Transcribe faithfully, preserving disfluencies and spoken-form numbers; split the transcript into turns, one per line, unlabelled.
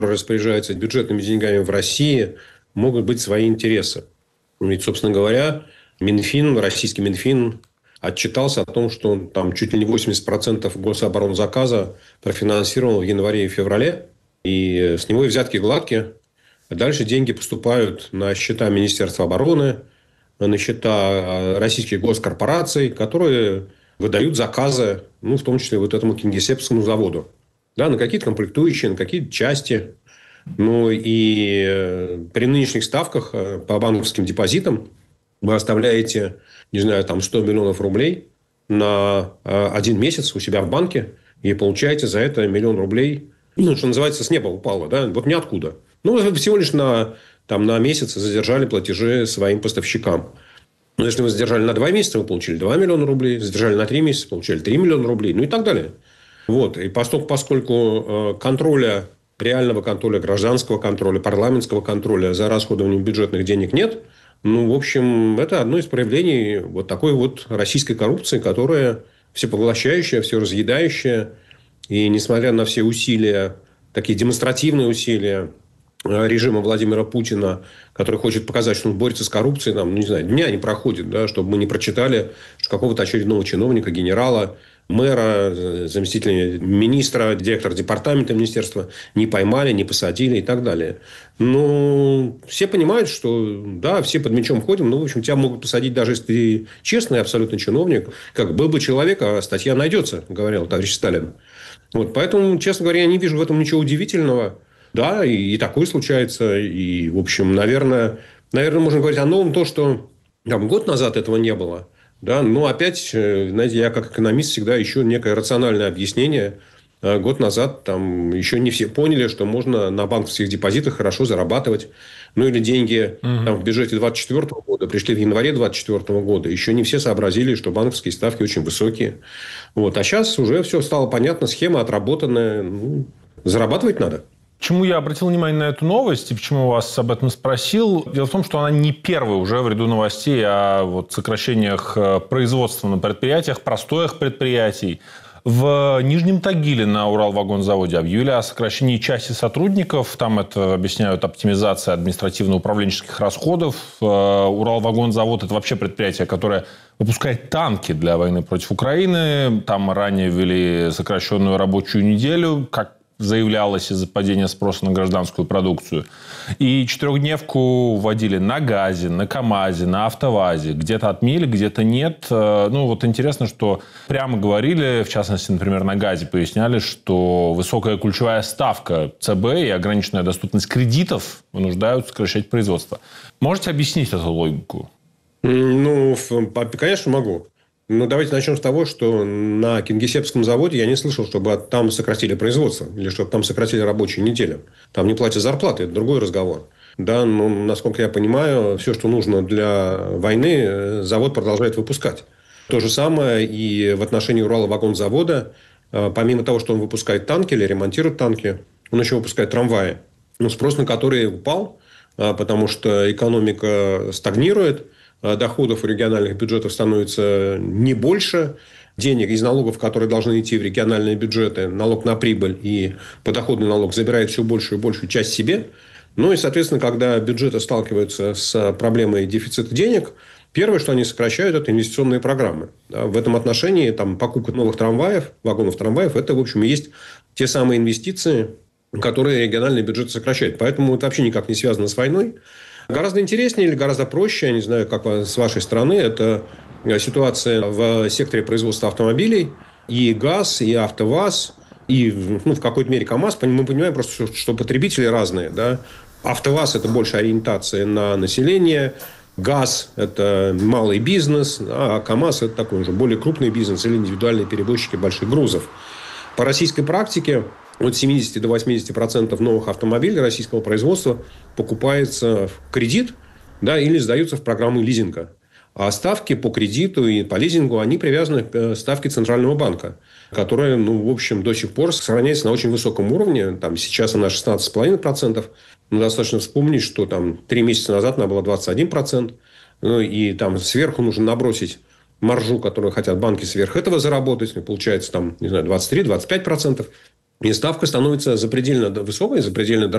распоряжается бюджетными деньгами в России, могут быть свои интересы. Ведь, собственно говоря, Минфин, российский Минфин отчитался о том, что он там чуть ли не восемьдесят процентов гособоронзаказа профинансировал в январе и феврале. И с него и взятки гладкие. Дальше деньги поступают на счета Министерства обороны, на счета российских госкорпораций, которые выдают заказы, ну, в том числе вот этому Кингисеппскому заводу. Да, на какие-то комплектующие, на какие-то части. Ну, и при нынешних ставках по банковским депозитам вы оставляете, не знаю, там сто миллионов рублей на один месяц у себя в банке и получаете за это миллион рублей, ну, что называется, с неба упало, да, вот ниоткуда. Ну, вы всего лишь на, там, на месяц задержали платежи своим поставщикам. Но если вы задержали на два месяца, вы получили два миллиона рублей, задержали на три месяца, получили три миллиона рублей, ну и так далее. Вот. И поскольку, поскольку контроля, реального контроля, гражданского контроля, парламентского контроля за расходованием бюджетных денег нет, ну, в общем, это одно из проявлений вот такой вот российской коррупции, которая всепоглощающая, все разъедающая. И несмотря на все усилия, такие демонстративные усилия режима Владимира Путина, который хочет показать, что он борется с коррупцией, там, ну, не знаю, дня не проходит, да, чтобы мы не прочитали, что какого-то очередного чиновника, генерала, мэра, заместителя министра, директора департамента министерства не поймали, не посадили и так далее. Ну, все понимают, что да, все под мячом ходим, но, в общем, тебя могут посадить, даже если ты честный абсолютно чиновник. Как был бы человек, а статья найдется, говорил товарищ Сталин. Вот, поэтому, честно говоря, я не вижу в этом ничего удивительного. Да, и, и такое случается. И, в общем, наверное, наверное, можно говорить о новом, то, что там, год назад этого не было. Да, но опять, знаете, я как экономист всегда ищу некое рациональное объяснение. Год назад там еще не все поняли, что можно на банковских депозитах хорошо зарабатывать. Ну, или деньги угу. там, в бюджете двадцать четвёртого года пришли в январе двадцать четвёртого года. Еще не все сообразили, что банковские ставки очень высокие. Вот. А сейчас уже все стало понятно, схема отработанная. Ну, зарабатывать надо.
Почему я обратил внимание на эту новость и почему вас об этом спросил? Дело в том, что она не первая уже в ряду новостей о вот сокращениях производства на предприятиях, простоях предприятий. В Нижнем Тагиле на Уралвагонзаводе объявили о сокращении части сотрудников. Там это объясняют оптимизацией административно-управленческих расходов. Уралвагонзавод – это вообще предприятие, которое выпускает танки для войны против Украины. Там ранее ввели сокращенную рабочую неделю, как заявлялось из-за падения спроса на гражданскую продукцию. И четырехдневку вводили на ГАЗе, на КАМАЗе, на АвтоВАЗе. Где-то отменили, где-то нет. Ну, вот интересно, что прямо говорили, в частности, например, на ГАЗе поясняли, что высокая ключевая ставка ЦБ и ограниченная доступность кредитов вынуждают сокращать производство. Можете объяснить эту логику?
Ну, конечно, могу. Ну, давайте начнем с того, что на Кингисеппском заводе я не слышал, чтобы там сократили производство или чтобы там сократили рабочую неделю. Там не платят зарплаты, это другой разговор. Да, но, насколько я понимаю, все, что нужно для войны, завод продолжает выпускать. То же самое и в отношении Уралвагонзавода. Помимо того, что он выпускает танки или ремонтирует танки, он еще выпускает трамваи. Ну, спрос на которые упал, потому что экономика стагнирует. Доходов у региональных бюджетов становится не больше. Денег из налогов, которые должны идти в региональные бюджеты, налог на прибыль и подоходный налог забирает все большую и большую часть себе. Ну и, соответственно, когда бюджеты сталкиваются с проблемой дефицита денег, первое, что они сокращают, это инвестиционные программы. В этом отношении там, покупка новых трамваев, вагонов трамваев, это, в общем, и есть те самые инвестиции, которые региональные бюджеты сокращают. Поэтому это вообще никак не связано с войной. Гораздо интереснее или гораздо проще, я не знаю, как с вашей стороны, это ситуация в секторе производства автомобилей. И ГАЗ, и АвтоВАЗ, и ну, в какой-то мере КАМАЗ. Мы понимаем просто, что, что потребители разные. Да? АвтоВАЗ – это больше ориентация на население. ГАЗ – это малый бизнес. А КАМАЗ – это такой уже более крупный бизнес или индивидуальные перевозчики больших грузов. По российской практике от семидесяти до восьмидесяти процентов новых автомобилей российского производства покупается в кредит, да, или сдаются в программы лизинга. А ставки по кредиту и по лизингу, они привязаны к ставке Центрального банка, которая, ну, в общем, до сих пор сохраняется на очень высоком уровне. Там сейчас она шестнадцать целых пять десятых процента. Но достаточно вспомнить, что там три месяца назад она была двадцать один процент. Ну, и там сверху нужно набросить маржу, которую хотят банки сверх этого заработать. Получается там, не знаю, двадцать три - двадцать пять процентов. И ставка становится запредельно высокой, запредельно дорогой.